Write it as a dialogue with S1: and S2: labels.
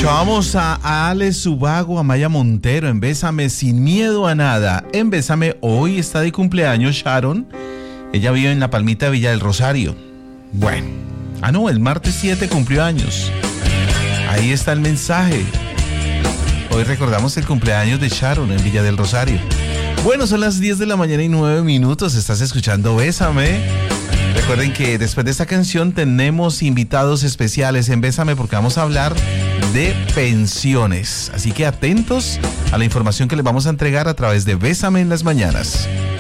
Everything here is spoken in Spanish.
S1: Escuchábamos a Ale Subago, a Maya Montero en Bésame sin miedo a nada. En Bésame hoy está de cumpleaños Sharon. Ella vive en La Palmita de Villa del Rosario. Bueno, el martes 7 cumplió años. Ahí está el mensaje. Hoy recordamos el cumpleaños de Sharon en Villa del Rosario. Bueno, son las 10 de la mañana y 9 minutos. Estás escuchando Bésame. Recuerden que después de esta canción tenemos invitados especiales en Bésame porque vamos a hablar de pensiones. Así que atentos a la información que les vamos a entregar a través de Bésame en las mañanas.